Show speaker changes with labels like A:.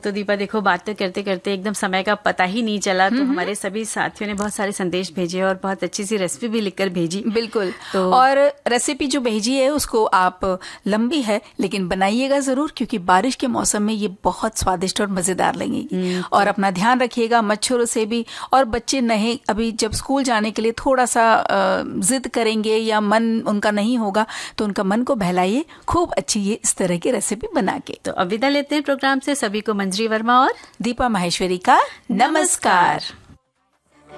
A: तो दीपा देखो, बात तो करते करते एकदम समय का पता ही नहीं चला। तो हमारे सभी साथियों ने बहुत सारे संदेश भेजे और बहुत अच्छी सी रेसिपी भी लिखकर भेजी।
B: बिल्कुल। तो और रेसिपी जो भेजी है उसको आप, लंबी है लेकिन बनाइएगा जरूर, क्योंकि बारिश के मौसम में ये बहुत स्वादिष्ट और मजेदार लगेगी। और अपना ध्यान रखिएगा मच्छरों से भी। और बच्चे नहीं, अभी जब स्कूल जाने के लिए थोड़ा सा जिद करेंगे या मन उनका नहीं होगा, तो उनका मन को बहलाइए खूब अच्छी ये इस तरह की रेसिपी बना के।
A: तो अब विदा लेते हैं प्रोग्राम से। सभी को मंजरी वर्मा और
B: दीपा माहेश्वरी का नमस्कार।